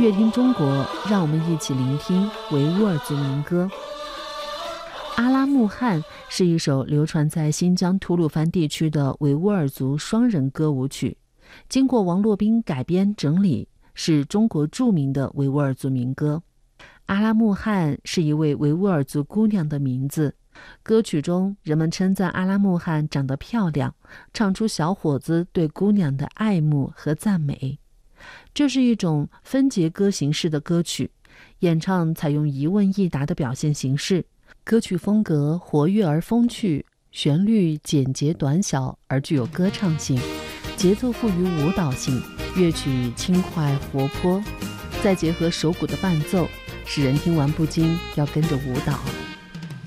乐听中国，让我们一起聆听维吾尔族民歌。阿拉木汗是一首流传在新疆吐鲁番地区的维吾尔族双人歌舞曲，经过王洛宾改编整理，是中国著名的维吾尔族民歌。阿拉木汗是一位维吾尔族姑娘的名字。歌曲中，人们称赞阿拉木汗长得漂亮，唱出小伙子对姑娘的爱慕和赞美。这是一种分节歌形式的歌曲，演唱采用一问一答的表现形式。歌曲风格活跃而风趣，旋律简洁短小而具有歌唱性，节奏富于舞蹈性，乐曲轻快活泼，再结合手鼓的伴奏，使人听完不禁要跟着舞蹈。